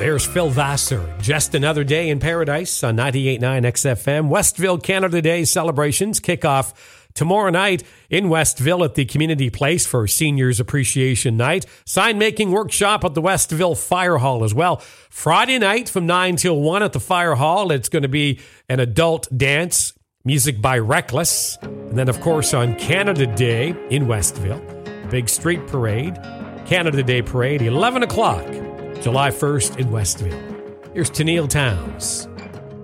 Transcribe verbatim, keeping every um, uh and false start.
There's Phil Vassar. Just Another Day in Paradise on ninety-eight point nine X F M. Westville Canada Day celebrations kick off tomorrow night in Westville at the Community Place for Seniors Appreciation Night. Sign-making workshop at the Westville Fire Hall as well. Friday night from nine till one at the Fire Hall. It's going to be an adult dance, music by Reckless. And then, of course, on Canada Day in Westville, big street parade, Canada Day parade, eleven o'clock. July first in Westville. Here's Tennille Townes.